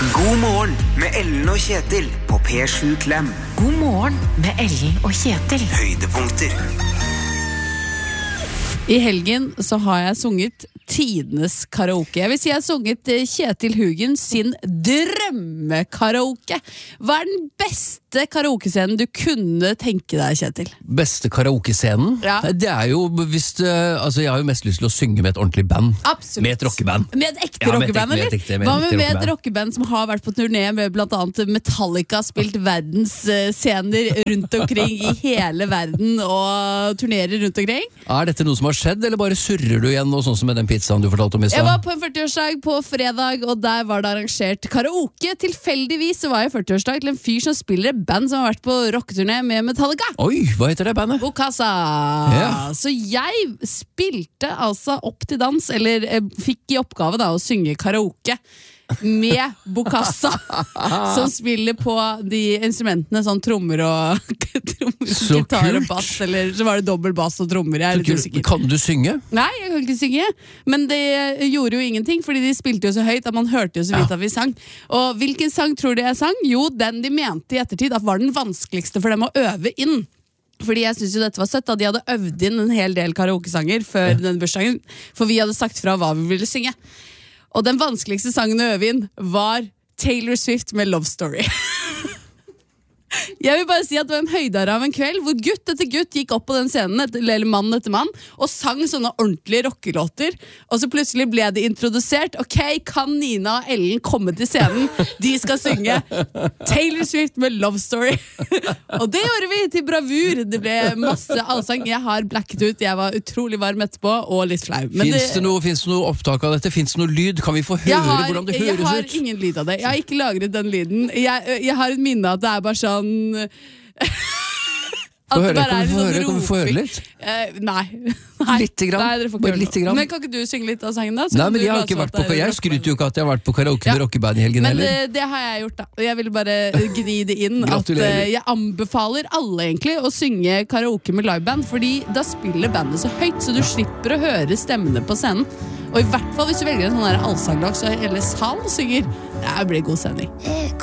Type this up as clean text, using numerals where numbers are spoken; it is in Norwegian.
God morgen med Ellen og Kjetil på P7 Klem. God morgen med Ellen og Kjetil. Høydepunkter. I helgen så har jeg sunget tidenes karaoke. Jeg vil si jeg har sunget Kjetil Hugen sin drømmekaraoke. Hva er den beste karaokescenen du kunne tenke deg, Kjetil? Beste karaokescenen? Ja. Det er jo hvis altså jeg har jo mest lyst til å synge med et ordentlig band. Absolutt. Med et rockeband. Med et ekte rockeband, eller? Hva med et rockeband som har vært på turné med blant annet Metallica, spilt verdensscener rundt omkring i hele verden og turnerer rundt omkring? Er dette noe som har skjedd, eller bare surrer du igjen noe sånn som med den pizzaen du fortalte om i stad? Jeg var på en 40-årsdag på fredag, og der var det arrangert karaoke. Tilfeldigvis så var jeg 40-årsdag til en fyr som spiller et band som har vært på rocketurné med Metallica. Oi, hva heter det bandet? Bokassa. Ja. Så jeg spilte altså opp til dans, eller fikk i oppgave da å synge karaoke med Bokassa, som spiller på de instrumentene, sånn trommer og Så gitar og kult. bass, eller så var det dobbelt bass og trommer. Jeg er litt usikker. Kan du synge? Nei, jeg kan ikke synge. Men det gjorde jo ingenting, fordi de spilte jo så høyt at man hørte jo så vidt at vi sang. Og hvilken sang tror du jeg sang? Jo, den de mente i ettertid at var den vanskeligste for dem å øve inn. Fordi jeg synes jo dette var søtt, da de hadde øvd inn en hel del karaokesanger før den bursdagen, for vi hadde sagt fra hva vi ville synge. Og den vanskeligste sangen å øve inn var Taylor Swift med Love Story. Jeg vil bare si at det var en høydare av en kveld hvor gutt etter gutt gikk opp på den scenen, eller mann etter mann, og sang sånne ordentlige rockelåter. Og så plutselig ble det introdusert. Ok, kan Nina og Ellen komme til scenen? De skal synge Taylor Swift med Love Story. Og det gjorde vi til bravur. Det ble masse allsang. Jeg har blacket ut. Jeg var utrolig varm etterpå og litt flau. Finns det noe opptak av dette? Finns det noe lyd? Kan vi få høre hvordan det høres ut? Jeg har ingen lyd av det. Jeg har ikke lagret den lyden. Jeg har et minne at det er bare sånn Kan vi få høre litt? Nei. Litt grann? Nei, dere får ikke Bare høre litt noe. grann? Men kan ikke du synge litt av sangen da? Nei, men jeg skryter jo ikke at jeg har vært på karaoke med rockeband i helgen Men heller. det har jeg gjort da. Og jeg vil bare gni det inn at Gratulerer. jeg anbefaler alle egentlig å synge karaoke med liveband, fordi da spiller bandet så høyt, så du slipper å høre stemmene på scenen. Og i hvert fall hvis du velger en sånn her allsanglag så hele salen synger. Det blir god sending.